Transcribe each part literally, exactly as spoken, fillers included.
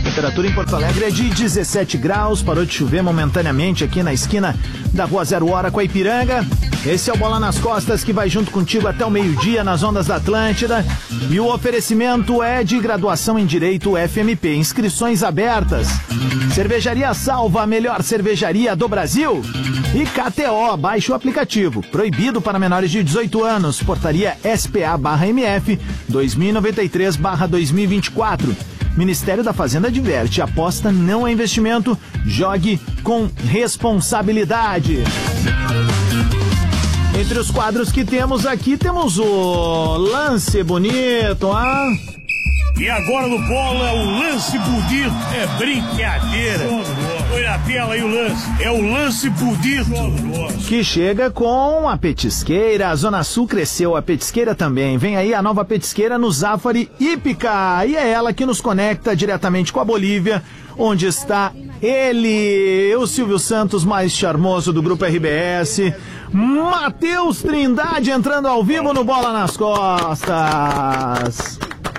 Temperatura em Porto Alegre é de dezessete graus, parou de chover momentaneamente aqui na esquina da Rua Zero Hora com a Ipiranga. Esse é o Bola nas Costas que vai junto contigo até o meio-dia nas ondas da Atlântida. E o oferecimento é de graduação em Direito F M P, inscrições abertas. Cervejaria Salva, a melhor cervejaria do Brasil. E K T O, baixe o aplicativo. Proibido para menores de dezoito anos. Portaria S P A barra M F dois mil e noventa e três barra dois mil e vinte e quatro. Ministério da Fazenda adverte, aposta não é investimento, jogue com responsabilidade. Entre os quadros que temos aqui, temos o lance bonito, ah? E agora no Bola é o lance bonito, é brincadeira. Olha a tela aí o lance, é o lance bonito. Que chega com a petisqueira, a Zona Sul cresceu, a petisqueira também. Vem aí a nova petisqueira no Zafari Hípica, e é ela que nos conecta diretamente com a Bolívia, onde está ele, o Silvio Santos mais charmoso do Grupo R B S, Matheus Trindade entrando ao vivo no Bola nas Costas.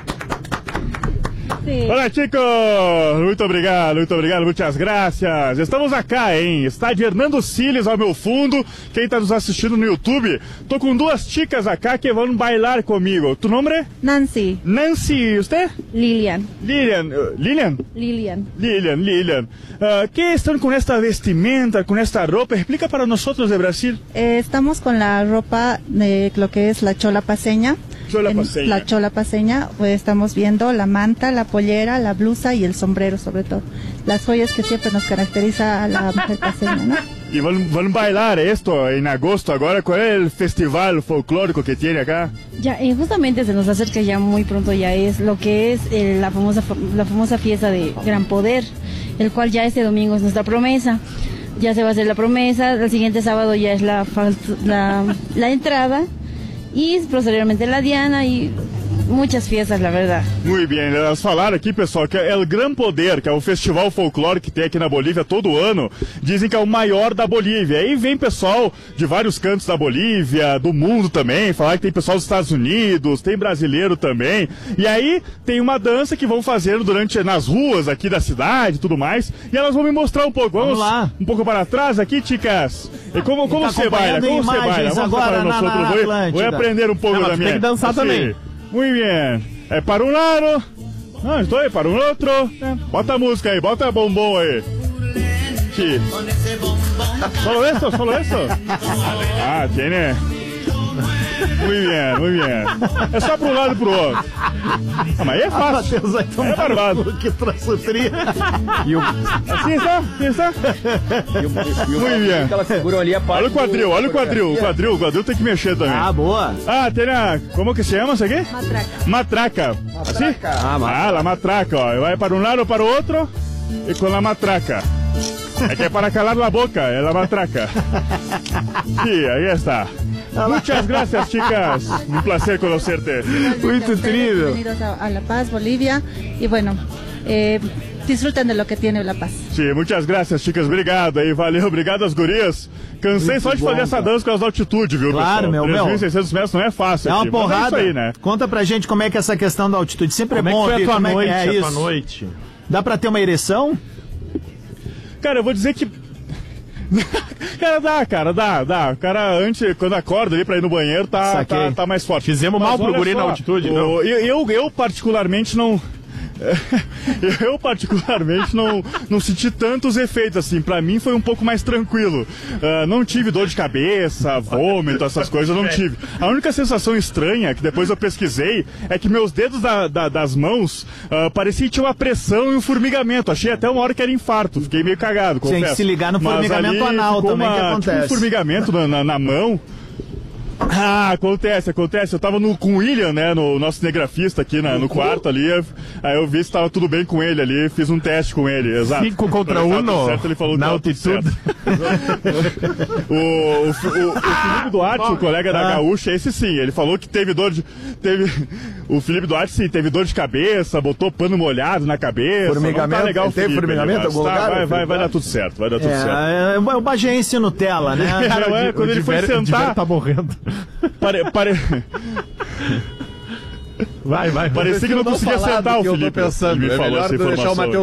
Sí. Hola chicos, muito obrigado, muito obrigado, muitas graças. Estamos acá, hein? Está de Hernando Siles ao meu fundo. Quem está nos assistindo no YouTube, tô com duas chicas acá que vão bailar comigo. Tu nome? Nancy. Nancy, ¿y usted? Lilian. Lilian, uh, Lilian? Lilian. Lilian, Lilian. Uh, ¿Qué están con esta vestimenta, con esta ropa? Explica para nosotros de Brasil. Eh, estamos con la ropa de lo que es la chola paseña. Chola paseña. La chola paseña, pues estamos viendo la manta, la pollera, la blusa y el sombrero sobre todo. Las joyas que siempre nos caracteriza a la mujer paseña, ¿no? Y van, van a bailar esto en agosto ahora. ¿Cuál es el festival folclórico que tiene acá? Ya, eh, justamente se nos acerca ya muy pronto, ya es lo que es eh, la famosa la famosa fiesta de Gran Poder, el cual ya este domingo es nuestra promesa. Ya se va a hacer la promesa, el siguiente sábado ya es la, la, la entrada. E posteriormente la Diana e muitas fiestas, na verdade. Muito bem, elas falaram aqui, pessoal, que é o Gran Poder, que é o festival folclórico que tem aqui na Bolívia todo ano. Dizem que é o maior da Bolívia. Aí vem pessoal de vários cantos da Bolívia, do mundo também, falar que tem pessoal dos Estados Unidos, tem brasileiro também. E aí tem uma dança que vão fazer durante nas ruas aqui da cidade e tudo mais. E elas vão me mostrar um pouco. Vamos, Vamos lá. Um pouco para trás aqui, chicas. E como, como tá você baila? Como você baila? Vamos agora na, na vou, vou aprender um pouco Não, da minha. Tem que dançar assim. Também. Muito bem. É para um lado. Não, estou aí para um outro. Bota a música aí, bota a bombom aí. Sí. Solo eso, solo eso. Ah, tiene. Muito bem, muito bem. É só para um lado e para o outro. Ah, mas aí é fácil. Ah, é barbado. Que traçutria. Assim está, assim está. Muito bem. Aquela figura ali é olha o quadril, olha o quadril. O quadril, o quadril tem que mexer também. Ah, boa. Ah, tem a... Como que se chama isso aqui? Matraca. Matraca. Assim? Ah, ah, la matraca, ó. Vai para um lado ou para o outro e com a matraca. É que é para calar a boca, é la matraca. Sí, aí está. Muchas gracias, chicas. Un placer conocerte. Muito incrível. Bienvenidos a, a La Paz, Bolívia. Y bueno, eh, disfruten de lo que tiene La Paz. Sim, muitas gracias, chicas. Obrigado aí, valeu. Obrigado às gurias. Cansei Muito só de bom, fazer essa cara. dança por causa da altitude, viu, claro, pessoal? meu, três mil e seiscentos metros não é fácil. É uma aqui, porrada. É isso aí, né? Conta pra gente como é que é essa questão da altitude. Sempre como é bom é que foi ouvir a tua como noite, é, que é a isso. tua noite. Dá pra ter uma ereção? Cara, eu vou dizer que... Cara, dá, cara, dá, dá. O cara, antes, quando acorda ali pra ir no banheiro, tá, tá, tá mais forte. Fizemos Mas mal pro olha guri só, na altitude, o, não? Eu, eu, eu particularmente não... Eu particularmente não, não senti tantos efeitos assim. Pra mim foi um pouco mais tranquilo. uh, Não tive dor de cabeça, vômito, essas coisas eu não tive. A única sensação estranha, que depois eu pesquisei, é que meus dedos da, da, das mãos uh, parecia que tinha uma pressão e um formigamento. Achei até uma hora que era infarto. Fiquei meio cagado, confesso. Tem que se ligar no formigamento anal também, uma, que acontece. Tipo um formigamento na, na, na mão. Ah, acontece, acontece. Eu tava no, com o William, né, no nosso cinegrafista aqui na, no quarto ali. Aí eu vi se tava tudo bem com ele ali, fiz um teste com ele, exato. Cinco contra um no, certo, ele falou na que altitude. o, o, o, o Felipe Duarte, o colega da Ah. Gaúcha, esse sim, ele falou que teve dor de... Teve, o Felipe Duarte sim, teve dor de cabeça, botou pano molhado na cabeça. Formigamento? Não tá legal, Ele teve Felipe, formigamento mas em algum tá, lugar, vai, vai, Felipe? vai dar tudo certo, vai dar tudo certo. É, é o Bageense Nutella, né? Cara, não é, quando ele foi sentar... tá morrendo. Pare, pare... Vai, vai. Parecia que não conseguia sentar o Felipe. Pensando. Ele me É falou melhor essa deixar o informação. Matheus